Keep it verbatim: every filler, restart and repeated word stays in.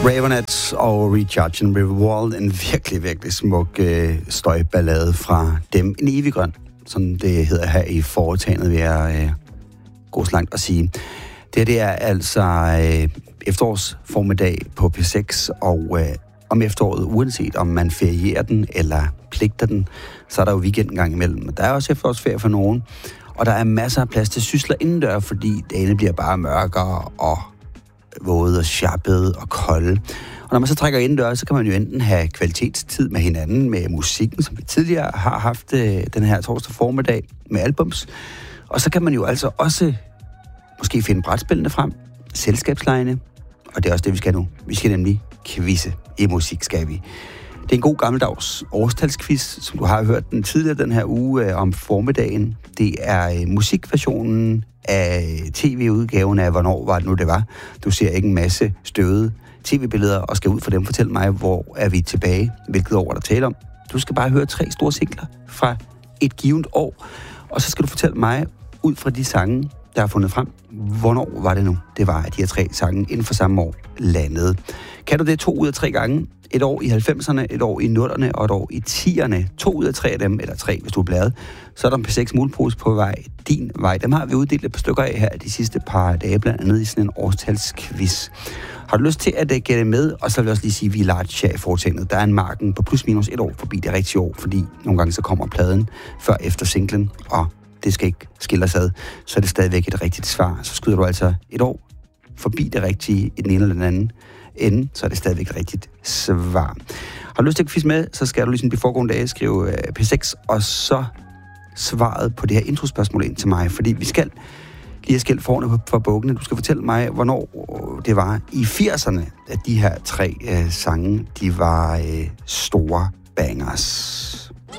Raveonettes og Recharging River Wall, en virkelig, virkelig smuk øh, støjballade fra dem. En evig grøn, som det hedder her i foretagendet, vil jeg øh, gå så langt at sige. Det her, det er altså øh, efterårsformiddag på P seks, og øh, om efteråret, uanset om man ferierer den eller pligter den, så er der jo weekend en gang imellem. Der er også efterårsferie for nogen, og der er masser af plads til sysler indendør, fordi dagene bliver bare mørkere og våde og sjappede og kolde. Og når man så trækker indendør, så kan man jo enten have kvalitetstid med hinanden, med musikken, som vi tidligere har haft øh, den her torsdag formiddag med albums. Og så kan man jo altså også måske finde brætspillene frem, selskabslejene, og det er også det, vi skal nu. Vi skal nemlig quizze i musik, skal vi. Det er en god gammeldags årstalsquiz, som du har hørt den tidligere den her uge øh, om formiddagen. Det er øh, musikversionen af tv-udgaven af Hvornår var det nu, det var. Du ser ikke en masse støvede tv-billeder og skal ud for dem fortælle mig, hvor er vi tilbage, hvilket år er der tale om. Du skal bare høre tre store singler fra et givet år, og så skal du fortælle mig, ud fra de sange, der er fundet frem, hvornår var det nu, det var, at de her tre sange inden for samme år landede. Kan du det to ud af tre gange? Et år i halvfemserne, et år i nullerne og et år i tierne. To ud af tre af dem, eller tre, hvis du er bladet. Så er der en P seks mulepose på vej. Din vej. Dem har vi uddelt et par stykker af her de sidste par dage, blandt andet i sådan en årstalsquiz. Har du lyst til at gætte med? Og så vil jeg også lige sige, at vi er large her i foretagendet. Der er en marken på plus minus et år forbi det rigtige år, fordi nogle gange så kommer pladen før efter singlen, og det skal ikke skille os ad. Så er det stadigvæk et rigtigt svar. Så skyder du altså et år forbi det rigtige i den ene eller den anden ende, så er det stadigvæk et rigtigt svar. Har du lyst til at quizze med, så skal du ligesom de foregående dage skrive uh, P seks, og så svaret på det her introspørgsmål ind til mig, fordi vi skal lige have skældt forne for bukkene. Du skal fortælle mig, hvornår det var i firserne, at de her tre uh, sange, de var uh, store bangers.